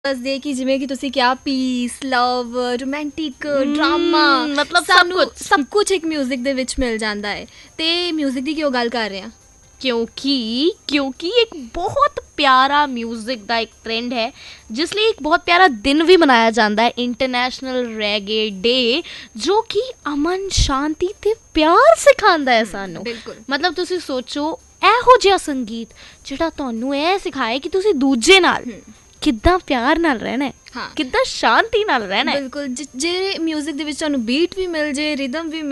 ਦੱਸਦੇ ਕਿ ਜਿਵੇਂ ਕਿ ਤੁਸੀਂ ਕਿਹਾ ਪੀਸ, ਲਵ, ਰੋਮਾਂਟਿਕ, ਡਰਾਮਾ, ਮਤਲਬ ਸਭ ਕੁਝ ਇੱਕ ਮਿਊਜ਼ਿਕ ਦੇ ਵਿੱਚ ਮਿਲ ਜਾਂਦਾ ਹੈ। ਤੇ ਮਿਊਜ਼ਿਕ ਦੀ ਕਿਉਂ ਗੱਲ ਕਰ ਰਹੇ ਹਾਂ? ਕਿਉਂਕਿ ਇੱਕ ਬਹੁਤ ਪਿਆਰਾ ਮਿਊਜ਼ਿਕ ਦਾ ਇੱਕ ਟ੍ਰੈਂਡ ਹੈ, ਜਿਸ ਲਈ ਇੱਕ ਬਹੁਤ ਪਿਆਰਾ ਦਿਨ ਵੀ ਮਨਾਇਆ ਜਾਂਦਾ ਹੈ, ਇੰਟਰਨੈਸ਼ਨਲ ਰੈਗੇ ਡੇ, ਜੋ ਕਿ ਅਮਨ, ਸ਼ਾਂਤੀ ਤੇ ਪਿਆਰ ਸਿਖਾਉਂਦਾ ਹੈ ਸਾਨੂੰ। ਬਿਲਕੁਲ। ਮਤਲਬ ਤੁਸੀਂ ਸੋਚੋ, ਇਹੋ ਜਿਹਾ ਸੰਗੀਤ ਜਿਹੜਾ ਤੁਹਾਨੂੰ ਇਹ ਸਿਖਾਏ ਕਿ ਤੁਸੀਂ ਦੂਜੇ ਨਾਲ ਕਿੱਦਾਂ ਪਿਆਰ ਨਾਲ ਰਹਿਣਾ ਹੈ, ਕਿੱਦਾਂ ਸ਼ਾਂਤੀ ਨਾਲ ਰਹਿਣਾ ਹੈ। ਬਿਲਕੁਲ, ਜੇ ਮਿਊਜ਼ਿਕ ਦੇ ਵਿੱਚ ਤੁਹਾਨੂੰ ਬੀਟ ਵੀ ਮਿਲ ਜੇ, ਰਿਦਮ ਵੀ